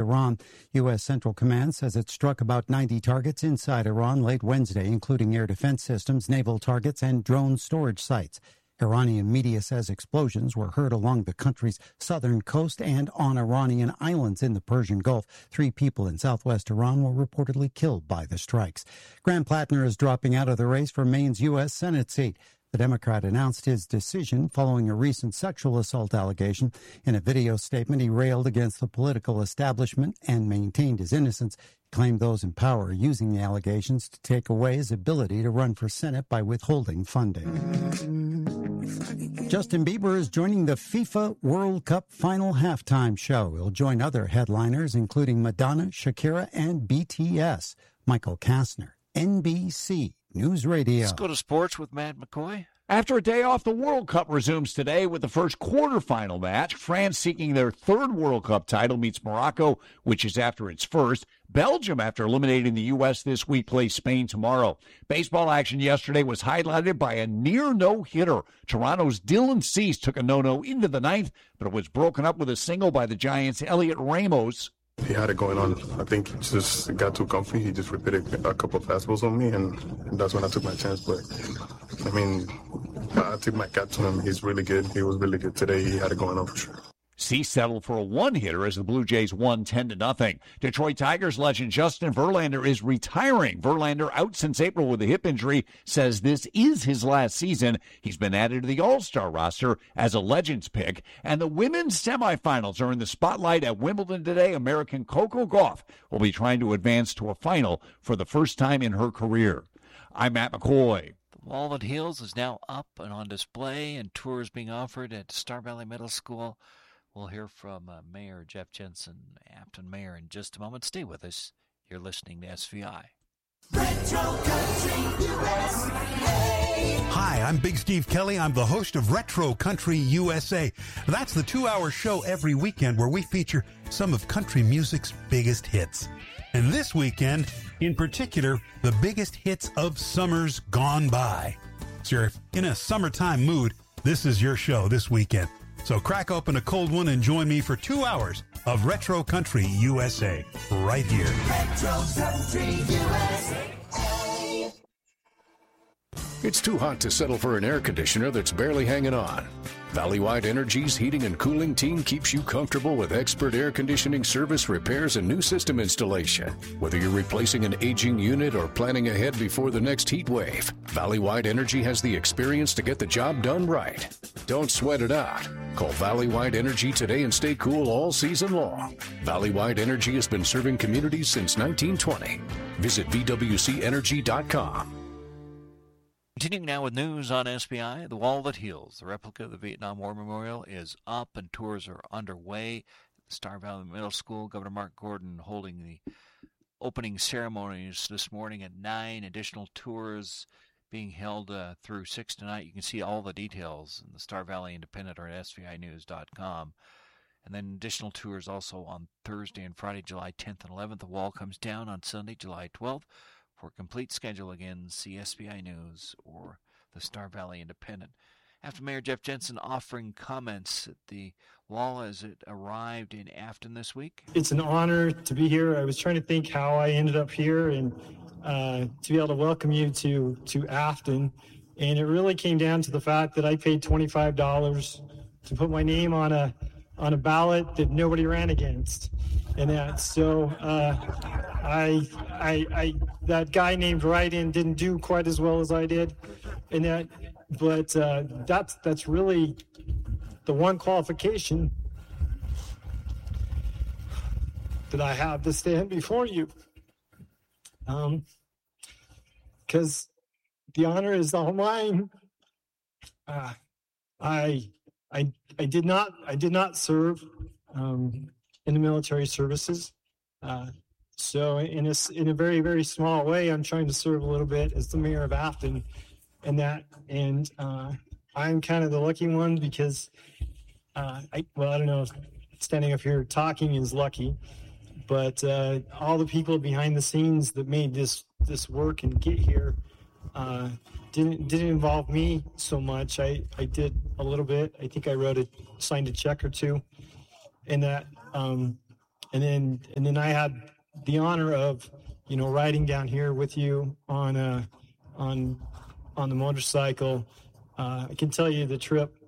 Iran. U.S. Central Command says it struck about 90 targets inside Iran late Wednesday, including air defense systems, naval targets, and drone storage sites. Iranian media says explosions were heard along the country's southern coast and on Iranian islands in the Persian Gulf. 3 people in southwest Iran were reportedly killed by the strikes. Graham Plattner is dropping out of the race for Maine's U.S. Senate seat. The Democrat announced his decision following a recent sexual assault allegation. In a video statement, he railed against the political establishment and maintained his innocence. He claimed those in power are using the allegations to take away his ability to run for Senate by withholding funding. Justin Bieber is joining the FIFA World Cup final halftime show. He'll join other headliners, including Madonna, Shakira, and BTS. Michael Kastner, NBC News Radio. Let's go to sports with Matt McCoy. After a day off, the World Cup resumes today with the first quarterfinal match. France, seeking their 3rd World Cup title, meets Morocco, which is after its first. Belgium, after eliminating the U.S. this week, plays Spain tomorrow. Baseball action yesterday was highlighted by a near no-hitter. Toronto's Dylan Cease took a no-no into the 9th, but it was broken up with a single by the Giants' Elliot Ramos. He had it going on. I think he just got too comfy. He just repeated a couple of fastballs on me, and that's when I took my chance. But, I mean, I took my cap to him. He's really good. He was really good today. He had it going on for sure. Cease settled for a one-hitter as the Blue Jays won 10-0. Detroit Tigers legend Justin Verlander is retiring. Verlander, out since April with a hip injury, says this is his last season. He's been added to the All-Star roster as a Legends pick. And the women's semifinals are in the spotlight at Wimbledon today. American Coco Gauff will be trying to advance to a final for the first time in her career. I'm Matt McCoy. The Wall That Heals is now up and on display, and tours being offered at Star Valley Middle School. We'll hear from Mayor Jeff Jensen, Afton Mayor, in just a moment. Stay with us. You're listening to SVI. Retro Country USA. Hi, I'm Big Steve Kelly. I'm the host of Retro Country USA. That's the 2-hour show every weekend where we feature some of country music's biggest hits. And this weekend, in particular, the biggest hits of summers gone by. So if you're in a summertime mood, this is your show this weekend. So crack open a cold one and join me for 2 hours of Retro Country USA right here. Retro Country USA. It's too hot to settle for an air conditioner that's barely hanging on. Valley-Wide Energy's heating and cooling team keeps you comfortable with expert air conditioning service, repairs, and new system installation. Whether you're replacing an aging unit or planning ahead before the next heat wave, Valley-Wide Energy has the experience to get the job done right. Don't sweat it out. Call Valley-Wide Energy today and stay cool all season long. Valley-Wide Energy has been serving communities since 1920. Visit VWCEnergy.com. Continuing now with news on SBI, The Wall That Heals, the replica of the Vietnam War Memorial, is up and tours are underway. Star Valley Middle School, Governor Mark Gordon holding the opening ceremonies this morning at 9. Additional tours being held through 6 tonight. You can see all the details in the Star Valley Independent or at SVInews.com. And then additional tours also on Thursday and Friday, July 10th and 11th. The wall comes down on Sunday, July 12th. For a complete schedule, again, see SBI News or the Star Valley Independent. After Mayor Jeff Jensen offering comments at the wall as it arrived in Afton this week. It's an honor to be here. I was trying to think how I ended up here and to be able to welcome you to Afton. And it really came down to the fact that I paid $25 to put my name on a ballot that nobody ran against. And that, so that guy named Write-In didn't do quite as well as I did, and that, but that's really the one qualification that I have to stand before you, because the honor is all mine. I did not serve in the military services. So in a very, very small way, I'm trying to serve a little bit as the mayor of Afton and I'm kind of the lucky one because I don't know if standing up here talking is lucky, but all the people behind the scenes that made this work and get here didn't involve me so much. I did a little bit. I think I signed a check or two, and then I had the honor of, riding down here with you on the motorcycle. I can tell you the trip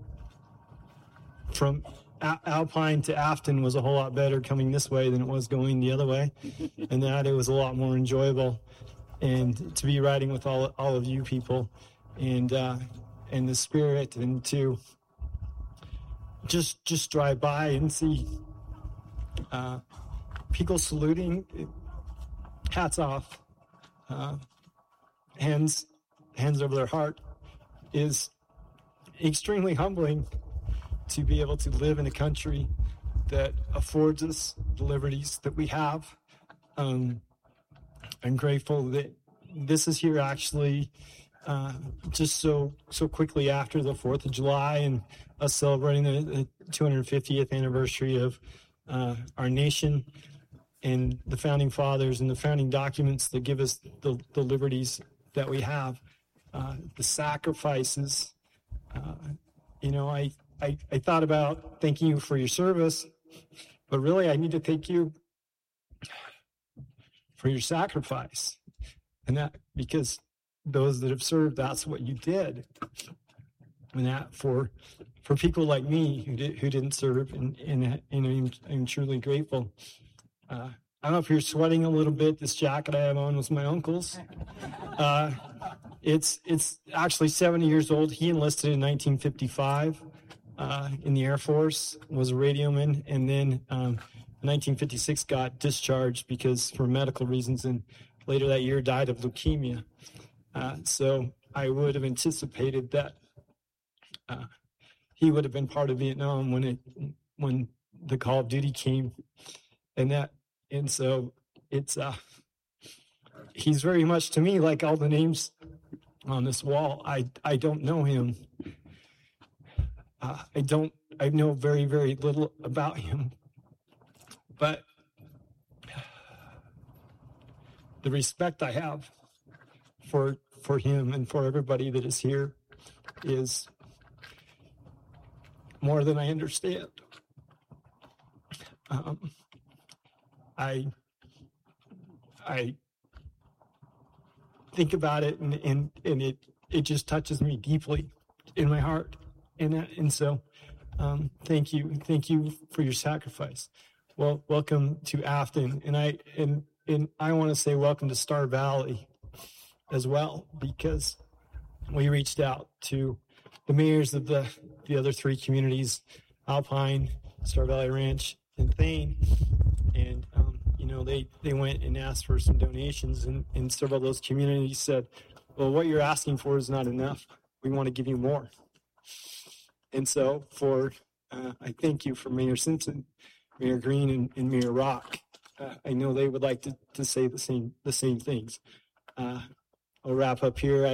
from Alpine to Afton was a whole lot better coming this way than it was going the other way, and that it was a lot more enjoyable, and to be riding with all of you people, and the spirit, and to just drive by and see people saluting, hats off, hands over their heart, is extremely humbling to be able to live in a country that affords us the liberties that we have. I'm grateful that this is here actually just so quickly after the 4th of July and us celebrating the 250th anniversary of our nation and the founding fathers and the founding documents that give us the liberties that we have, the sacrifices. I thought about thanking you for your service, but really I need to thank you for your sacrifice. And that, because those that have served, that's what you did. And that for people like me who didn't serve, and I'm truly grateful. I don't know if you're sweating a little bit. This jacket I have on was my uncle's. It's actually 70 years old. He enlisted in 1955 in the Air Force, was a radioman, and then in 1956 got discharged for medical reasons, and later that year died of leukemia. So I would have anticipated that he would have been part of Vietnam when the call of duty came, and so it's he's very much to me like all the names on this wall. I don't know him. I know very, very little about him, but the respect I have for him and for everybody that is here is more than I understand. I think about it, and it just touches me deeply in my heart. And so, thank you for your sacrifice. Well, welcome to Afton, and I want to say welcome to Star Valley as well, because we reached out to the mayors of the other 3 communities, Alpine, Star Valley Ranch, and Thane, and they went and asked for some donations, and several of those communities said, well, what you're asking for is not enough. We want to give you more. And so I thank you for Mayor Simpson, Mayor Green, and Mayor Rock. I know they would like to say the same things. I'll wrap up here.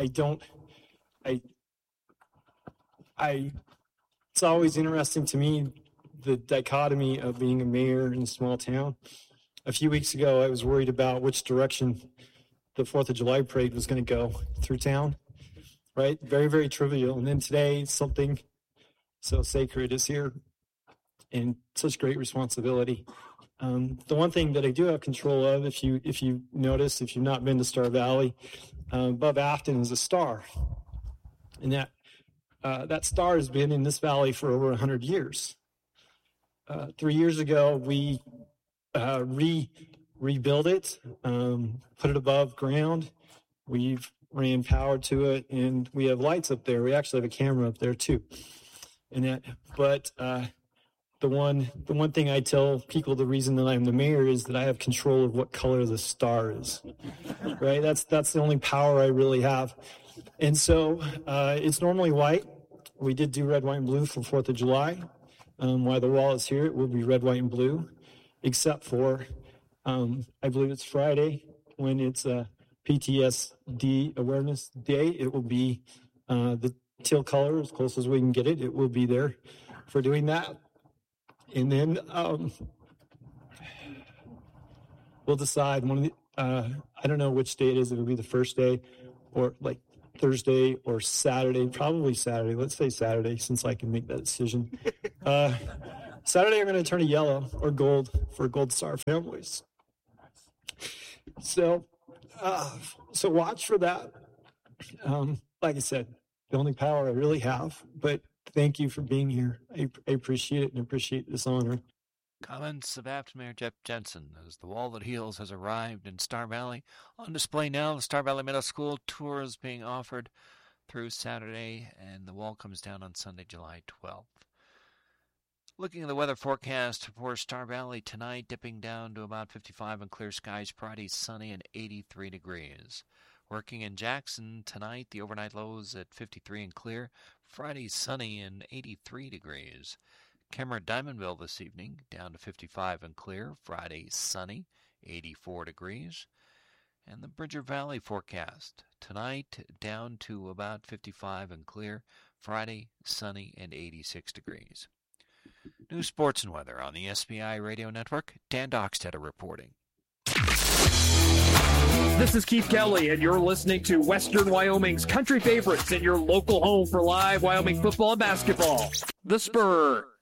It's always interesting to me, the dichotomy of being a mayor in a small town. A few weeks ago, I was worried about which direction the 4th of July parade was going to go through town, right? Very, very trivial. And then today, something so sacred is here, and such great responsibility. The one thing that I do have control of, if you notice, if you've not been to Star Valley, above Afton is a star, and that star has been in this valley for over 100 years. 3 years ago, we rebuilt it, put it above ground. We've ran power to it, and we have lights up there. We actually have a camera up there too. But the one thing I tell people, the reason that I'm the mayor is that I have control of what color the star is, right? That's the only power I really have. And so it's normally white. We did do red, white, and blue for 4th of July. While the wall is here, it will be red, white, and blue, except for, I believe it's Friday, when it's PTSD Awareness Day. It will be the teal color, as close as we can get it. It will be there for doing that. And then we'll decide I don't know which day it is. It will be the first day, or like Thursday or Saturday, probably Saturday. Let's say Saturday, since I can make that decision. Saturday I'm going to turn a yellow or gold for Gold Star families. So watch for that. Like I said, the only power I really have, but thank you for being here. I appreciate it and appreciate this honor. Comments of Apt Mayor Jeff Jensen as the Wall That Heals has arrived in Star Valley. On display now, the Star Valley Middle School tour is being offered through Saturday, and the wall comes down on Sunday, July 12th. Looking at the weather forecast for Star Valley tonight, dipping down to about 55 and clear skies. Friday, sunny and 83 degrees. Working in Jackson tonight, the overnight lows at 53 and clear. Friday, sunny and 83 degrees. Kemmer Diamondville this evening, down to 55 and clear. Friday, sunny, 84 degrees. And the Bridger Valley forecast. Tonight, down to about 55 and clear. Friday, sunny and 86 degrees. News, sports, and weather on the SBI Radio Network. Dan Dockstetter reporting. This is Keith Kelly, and you're listening to Western Wyoming's country favorites in your local home for live Wyoming football and basketball. The Spur.